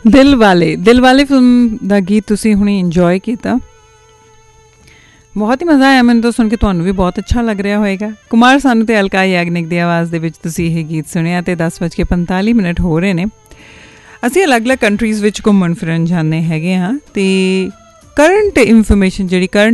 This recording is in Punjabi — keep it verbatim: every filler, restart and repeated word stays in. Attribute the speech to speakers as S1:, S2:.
S1: ਦਿਲ ਵਾਲੇ ਦਿਲ ਵਾਲੇ ਫਿਲਮ ਦਾ ਗੀਤ ਤੁਸੀਂ ਹੁਣੇ ਇੰਜੋਏ ਕੀਤਾ। ਬਹੁਤ ਹੀ ਮਜ਼ਾ ਆਇਆ ਮੈਨੂੰ ਤਾਂ ਸੁਣ ਕੇ, ਤੁਹਾਨੂੰ ਵੀ ਬਹੁਤ ਅੱਛਾ ਲੱਗ ਰਿਹਾ ਹੋਏਗਾ। ਕੁਮਾਰ ਸਾਨੂ ਅਤੇ ਅਲਕਾ ਯਾਗਨਿਕ ਦੀ ਆਵਾਜ਼ ਦੇ ਵਿੱਚ ਤੁਸੀਂ ਇਹ ਗੀਤ ਸੁਣਿਆ। ਅਤੇ ਦਸ ਵੱਜ ਕੇ ਪੰਤਾਲੀ ਮਿੰਟ ਹੋ ਰਹੇ ਨੇ। ਅਸੀਂ ਅਲੱਗ ਅਲੱਗ ਕੰਟਰੀਜ਼ ਵਿੱਚ ਘੁੰਮਣ ਫਿਰਨ ਜਾਂਦੇ ਹੈਗੇ ਹਾਂ ਅਤੇ ਕਰੰਟ ਇਨਫੋਰਮੇਸ਼ਨ ਜਿਹੜੀ ਕਰੰਟ